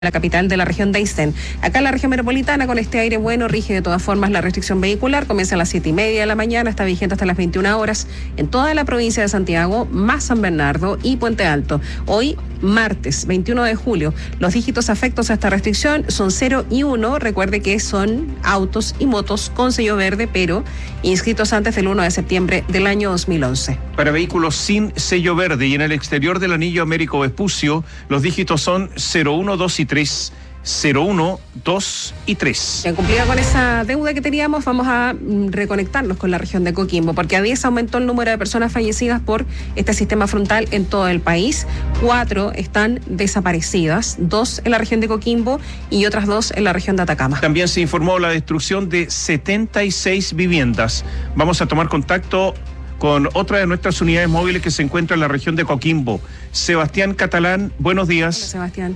la capital de la región de Aysén. Acá en la región metropolitana, con este aire bueno, rige de todas formas la restricción vehicular. Comienza a las 7:30 de la mañana, está vigente hasta las 21 horas en toda la provincia de Santiago, más San Bernardo y Puente Alto. Hoy, martes 21 de julio, los dígitos afectos a esta restricción son 0 y 1. Recuerde que son autos y motos con sello verde, pero inscritos antes del 1 de septiembre del año 2011. Para vehículos sin sello verde y en el exterior del anillo Américo Vespucio, los dígitos son 01, 2 y 3. 01, 2 y 3. En cumplida con esa deuda que teníamos, vamos a reconectarnos con la región de Coquimbo, porque a 10 aumentó el número de personas fallecidas por este sistema frontal en todo el país. 4 están desaparecidas, 2 en la región de Coquimbo y otras 2 en la región de Atacama. También se informó la destrucción de 76 viviendas. Vamos a tomar contacto con otra de nuestras unidades móviles que se encuentra en la región de Coquimbo. Sebastián Catalán, buenos días. Hola, Sebastián.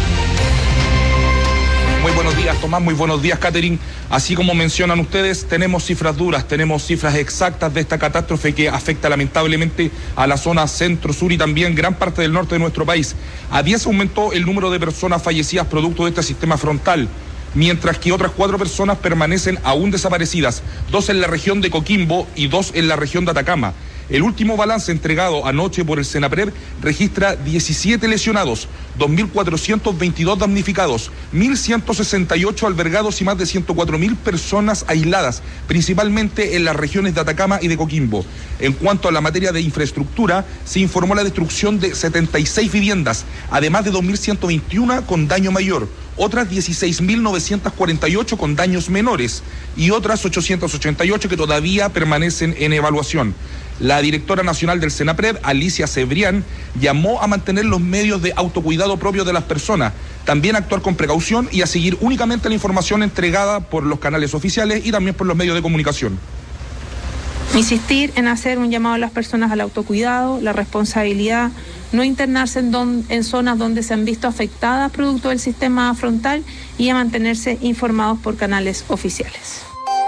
Muy buenos días, Tomás, muy buenos días, Catherine. Así como mencionan ustedes, tenemos cifras duras, tenemos cifras exactas de esta catástrofe que afecta lamentablemente a la zona centro-sur y también gran parte del norte de nuestro país. A 10 aumentó el número de personas fallecidas producto de este sistema frontal, mientras que otras 4 personas permanecen aún desaparecidas, 2 en la región de Coquimbo y 2 en la región de Atacama. El último balance entregado anoche por el Senapred registra 17 lesionados, 2.422 damnificados, 1.168 albergados y más de 104.000 personas aisladas, principalmente en las regiones de Atacama y de Coquimbo. En cuanto a la materia de infraestructura, se informó la destrucción de 76 viviendas, además de 2.121 con daño mayor, otras 16.948 con daños menores y otras 888 que todavía permanecen en evaluación. La directora nacional del Senapred, Alicia Cebrián, llamó a mantener los medios de autocuidado propios de las personas, también a actuar con precaución y a seguir únicamente la información entregada por los canales oficiales y también por los medios de comunicación. Insistir en hacer un llamado a las personas al autocuidado, la responsabilidad, no internarse en zonas donde se han visto afectadas producto del sistema frontal y a mantenerse informados por canales oficiales.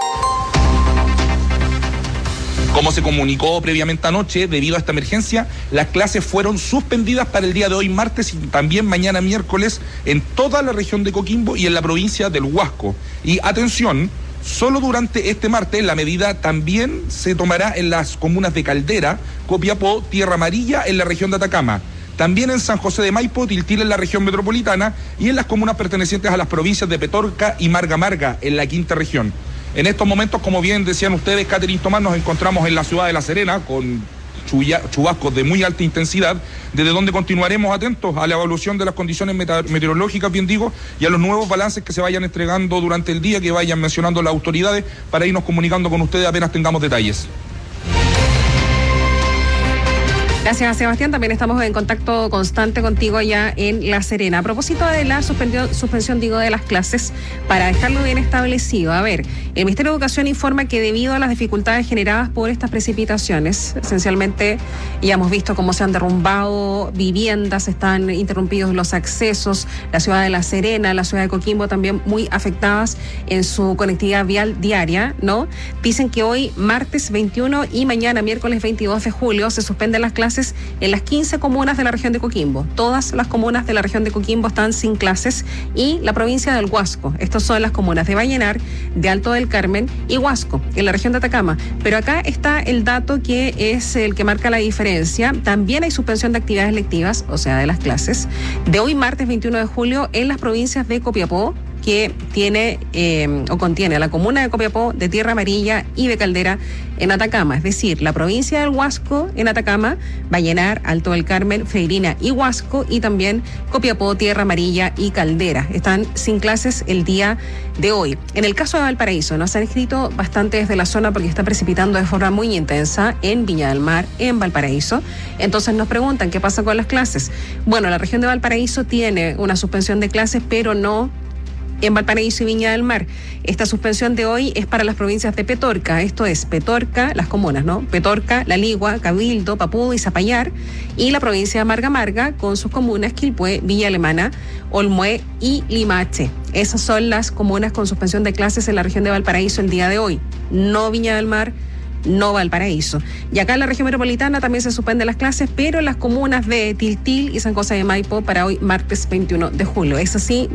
Como se comunicó previamente anoche, debido a esta emergencia, las clases fueron suspendidas para el día de hoy, martes, y también mañana, miércoles, en toda la región de Coquimbo y en la provincia del Huasco. Y atención, solo durante este martes la medida también se tomará en las comunas de Caldera, Copiapó, Tierra Amarilla, en la región de Atacama. También en San José de Maipo, Tiltil en la región metropolitana y en las comunas pertenecientes a las provincias de Petorca y Marga Marga en la quinta región. En estos momentos, como bien decían ustedes, Catherine, Tomás, nos encontramos en la ciudad de La Serena con chubascos de muy alta intensidad, desde donde continuaremos atentos a la evolución de las condiciones meteorológicas, bien digo, y a los nuevos balances que se vayan entregando durante el día, que vayan mencionando las autoridades, para irnos comunicando con ustedes apenas tengamos detalles. Gracias, Sebastián. También estamos en contacto constante contigo allá en La Serena. A propósito de la suspensión de las clases, para dejarlo bien establecido, a ver, el Ministerio de Educación informa que debido a las dificultades generadas por estas precipitaciones, esencialmente ya hemos visto cómo se han derrumbado viviendas, están interrumpidos los accesos, la ciudad de La Serena, la ciudad de Coquimbo también muy afectadas en su conectividad vial diaria, ¿no? Dicen que hoy, martes 21 y mañana, miércoles 22 de julio, se suspenden las clases en las 15 comunas de la región de Coquimbo. Todas las comunas de la región de Coquimbo están sin clases y la provincia del Huasco. Estas son las comunas de Vallenar, de Alto del Carmen y Huasco, en la región de Atacama. Pero acá está el dato que es el que marca la diferencia. También hay suspensión de actividades lectivas, o sea, de las clases, de hoy martes 21 de julio en las provincias de Copiapó, que tiene o contiene a la comuna de Copiapó, de Tierra Amarilla y de Caldera en Atacama, es decir, la provincia del Huasco en Atacama, Vallenar, Alto del Carmen, Freirina y Huasco, y también Copiapó, Tierra Amarilla y Caldera. Están sin clases el día de hoy. En el caso de Valparaíso, nos han escrito bastante desde la zona porque está precipitando de forma muy intensa en Viña del Mar, en Valparaíso. Entonces nos preguntan qué pasa con las clases. Bueno, la región de Valparaíso tiene una suspensión de clases, pero no en Valparaíso y Viña del Mar. Esta suspensión de hoy es para las provincias de Petorca, esto es Petorca, las comunas, ¿no? Petorca, La Ligua, Cabildo, Papudo y Zapallar, y la provincia de Marga Marga con sus comunas Quilpué, Villa Alemana, Olmué y Limache. Esas son las comunas con suspensión de clases en la región de Valparaíso el día de hoy. No Viña del Mar, no Valparaíso. Y acá en la región metropolitana también se suspenden las clases, pero en las comunas de Tiltil y San José de Maipo para hoy martes 21 de julio. Es así.